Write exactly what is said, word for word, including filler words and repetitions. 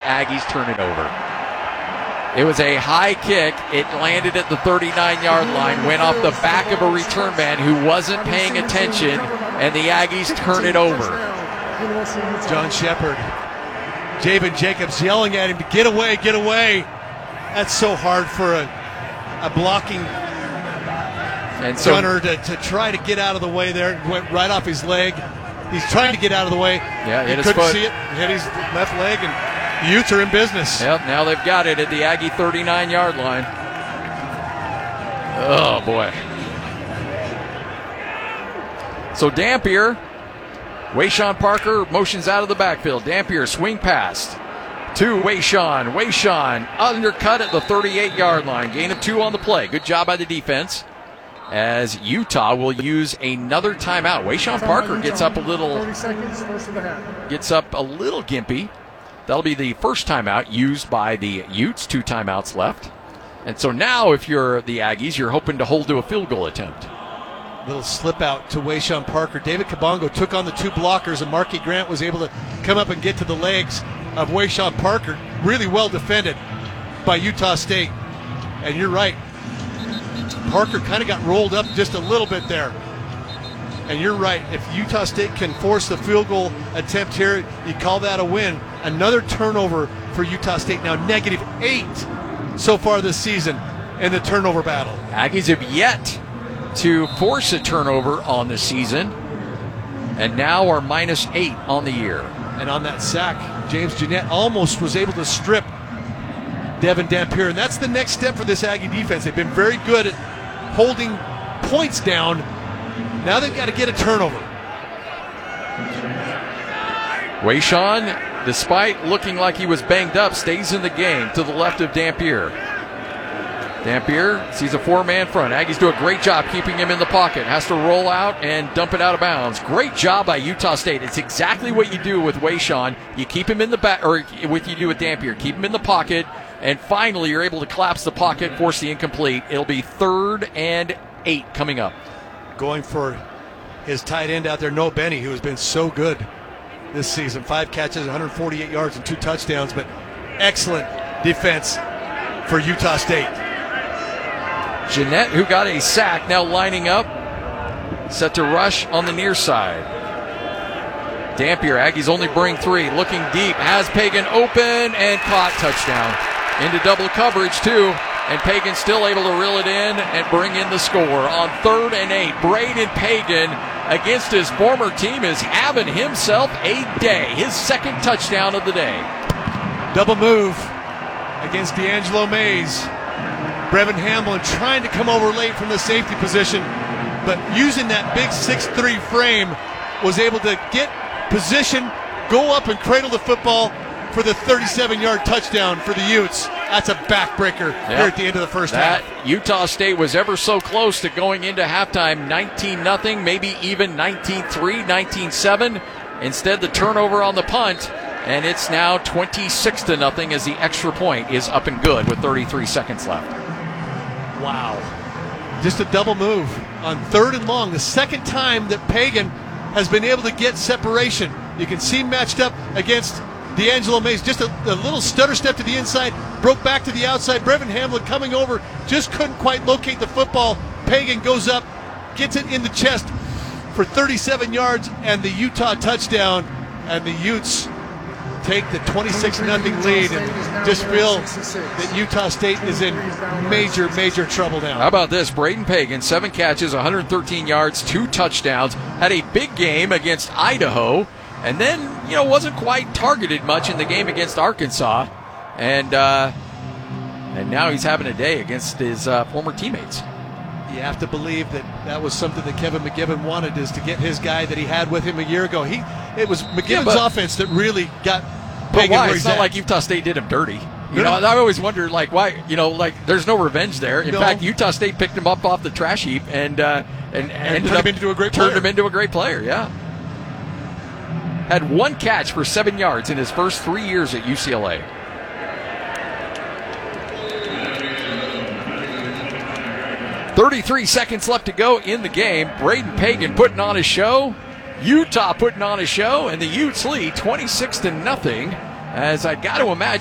Aggies turn it over. It was a high kick. It landed at the thirty-nine-yard line, went off the back of a return man who wasn't paying attention, and the Aggies turn it over. John Shepard, Javen Jacobs yelling at him to get away, get away. That's so hard for a, a blocking and so, gunner to, to try to get out of the way there. It went right off his leg. He's trying to get out of the way. Yeah, he hit his couldn't foot. see it. Hit his left leg, and the Utes are in business. Yep, now they've got it at the Aggie thirty-nine-yard line. Oh, boy. So Dampier, Wayshawn Parker motions out of the backfield. Dampier swing pass to Wayshawn. Wayshawn undercut at the thirty-eight-yard line. Gain of two on the play. Good job by the defense, as Utah will use another timeout. Wayshawn Parker gets up a little, gets up a little gimpy. That'll be the first timeout used by the Utes. Two timeouts left. And so now, if you're the Aggies, you're hoping to hold to a field goal attempt. Little slip out to Wayshawn Parker. David Kabongo took on the two blockers, and Marky Grant was able to come up and get to the legs of Wayshawn Parker. Really well defended by Utah State. And you're right, Parker kind of got rolled up just a little bit there. And you're right, if Utah State can force the field goal attempt here, you call that a win. Another turnover for Utah State, now negative eight so far this season in the turnover battle. Aggies have yet to force a turnover on the season, and now are minus eight on the year. And on that sack, James Jeanette almost was able to strip Devin Dampier, and that's the next step for this Aggie defense. They've been very good at holding points down. Now they've got to get a turnover. Wayshawn, despite looking like he was banged up, stays in the game to the left of Dampier. Dampier sees a four-man front. Aggies do a great job keeping him in the pocket. Has to roll out and dump it out of bounds. Great job by Utah State. It's exactly what you do with Wayshawn. You keep him in the back, or what you do with Dampier. Keep him in the pocket, and finally you're able to collapse the pocket, force the incomplete. It'll be third and eight coming up. Going for his tight end out there, Noah Benny, who has been so good this season. Five catches, one hundred forty-eight yards, and two touchdowns, but excellent defense for Utah State. Jeanette, who got a sack, now lining up, set to rush on the near side. Dampier, Aggies only bring three, looking deep, has Pagan open, and caught. Touchdown. Into double coverage, too, and Pagan still able to reel it in and bring in the score. On third and eight, Braden Pagan against his former team is having himself a day. His second touchdown of the day. Double move against D'Angelo Mays. Brevin Hamlin trying to come over late from the safety position, but using that big six three frame, was able to get position, go up and cradle the football for the thirty-seven-yard touchdown for the Utes. That's a backbreaker yep. here at the end of the first that, half. Utah State was ever so close to going into halftime nineteen nothing, maybe even nineteen three, nineteen seven. Instead, the turnover on the punt, and it's now twenty-six to nothing as the extra point is up and good with thirty-three seconds left. Wow. Just a double move on third and long. The second time that Pagan has been able to get separation. You can see matched up against D'Angelo Mays. Just a, a little stutter step to the inside, broke back to the outside. Brevin Hamlin coming over, just couldn't quite locate the football. Pagan goes up, gets it in the chest for thirty-seven yards and the Utah touchdown. And the Utes take the twenty-six nothing lead and just feel that Utah State is in major, major trouble now. How about this? Braden Pagan, seven catches, one hundred thirteen yards, two touchdowns, had a big game against Idaho, and then, you know, wasn't quite targeted much in the game against Arkansas, and uh, and now he's having a day against his uh, former teammates. You have to believe that that was something that Kevin McGibbon wanted, is to get his guy that he had with him a year ago. He It was McGibbon's yeah, but, offense that really got But Pagan why? where It's he's not at. like Utah State did him dirty. You no. know, I always wondered, like, why, you know, like, there's no revenge there. In no. fact, Utah State picked him up off the trash heap and uh, and, and ended turned up him into a great turned player. him into a great player, yeah. Had one catch for seven yards in his first three years at U C L A. thirty-three seconds left to go in the game. Braden Pagan putting on a show. Utah putting on a show, and the Utes lead twenty-six to nothing. As I got to imagine